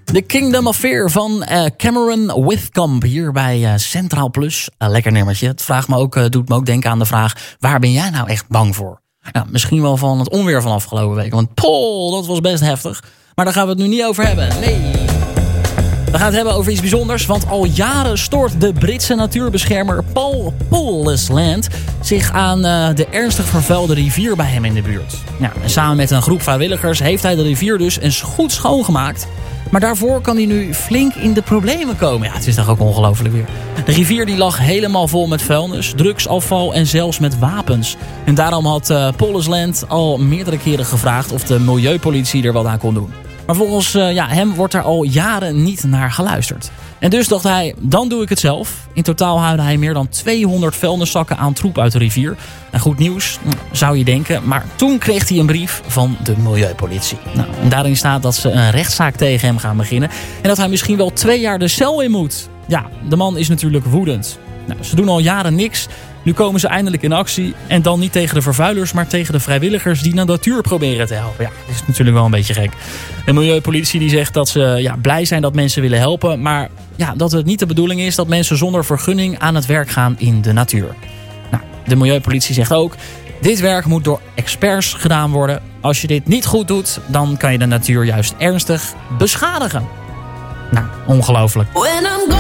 The Kingdom of Fear van Cameron Withkamp hier bij Centraal Plus. Lekker nummertje. Het doet me ook denken aan de vraag: waar ben jij nou echt bang voor? Nou, misschien wel van het onweer van afgelopen week. Want dat was best heftig. Maar daar gaan we het nu niet over hebben. Nee. We gaan het hebben over iets bijzonders. Want al jaren stoort de Britse natuurbeschermer Paul Polisland zich aan de ernstig vervuilde rivier bij hem in de buurt. Ja, en samen met een groep vrijwilligers heeft hij de rivier dus eens goed schoongemaakt. Maar daarvoor kan hij nu flink in de problemen komen. Ja, het is toch ook ongelooflijk weer. De rivier die lag helemaal vol met vuilnis, drugsafval en zelfs met wapens. En daarom had Polisland al meerdere keren gevraagd of de milieupolitie er wat aan kon doen. Maar volgens hem wordt er al jaren niet naar geluisterd. En dus dacht hij, dan doe ik het zelf. In totaal haalde hij meer dan 200 vuilniszakken aan troep uit de rivier. En goed nieuws, zou je denken. Maar toen kreeg hij een brief van de milieupolitie. Nou, en daarin staat dat ze een rechtszaak tegen hem gaan beginnen. En dat hij misschien wel 2 jaar de cel in moet. Ja, de man is natuurlijk woedend. Nou, ze doen al jaren niks. Nu komen ze eindelijk in actie. En dan niet tegen de vervuilers, maar tegen de vrijwilligers die de natuur proberen te helpen. Ja, dat is natuurlijk wel een beetje gek. De milieupolitie die zegt dat ze blij zijn dat mensen willen helpen. Maar dat het niet de bedoeling is dat mensen zonder vergunning aan het werk gaan in de natuur. Nou, de milieupolitie zegt ook: dit werk moet door experts gedaan worden. Als je dit niet goed doet, dan kan je de natuur juist ernstig beschadigen. Nou, ongelooflijk.